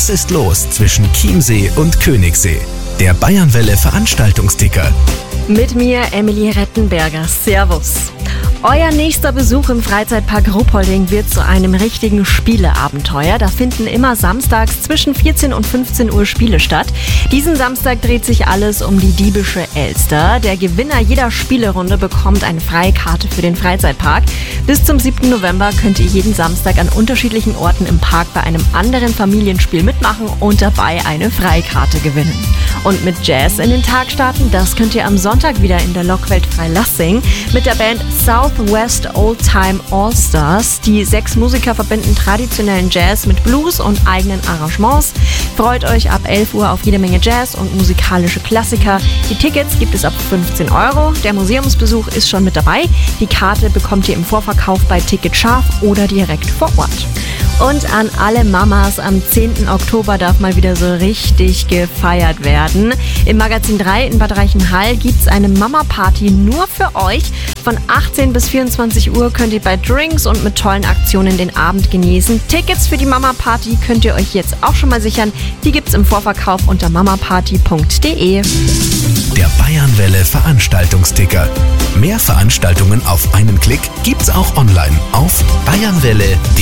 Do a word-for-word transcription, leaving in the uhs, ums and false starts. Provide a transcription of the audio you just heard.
Was ist los zwischen Chiemsee und Königssee? Der Bayernwelle Veranstaltungsticker. Mit mir Emily Rettenberger. Servus. Euer nächster Besuch im Freizeitpark Ruppolding wird zu einem richtigen Spieleabenteuer. Da finden immer samstags zwischen vierzehn und fünfzehn Uhr Spiele statt. Diesen Samstag dreht sich alles um die diebische Elster. Der Gewinner jeder Spielerunde bekommt eine Freikarte für den Freizeitpark. Bis zum siebten November könnt ihr jeden Samstag an unterschiedlichen Orten im Park bei einem anderen Familienspiel mitmachen und dabei eine Freikarte gewinnen. Und mit Jazz in den Tag starten, das könnt ihr am Sonntag wieder in der Lockwelt Freilassing mit der Band Southwest Old Time All Stars. Die sechs Musiker verbinden traditionellen Jazz mit Blues und eigenen Arrangements. Freut euch ab elf Uhr auf jede Menge Jazz und musikalische Klassiker. Die Tickets gibt es ab fünfzehn Euro. Der Museumsbesuch ist schon mit dabei. Die Karte bekommt ihr im Vorverkauf bei Ticket Scharf oder direkt vor Ort. Und an alle Mamas, am zehnten Oktober darf mal wieder so richtig gefeiert werden. Im Magazin drei in Bad Reichenhall gibt's eine Mama-Party nur für euch. Von achtzehn bis vierundzwanzig Uhr könnt ihr bei Drinks und mit tollen Aktionen den Abend genießen. Tickets für die Mama-Party könnt ihr euch jetzt auch schon mal sichern. Die gibt's im Vorverkauf unter mamaparty punkt de. Der Bayernwelle Veranstaltungsticker. Mehr Veranstaltungen auf einen Klick gibt's auch online auf bayernwelle punkt de.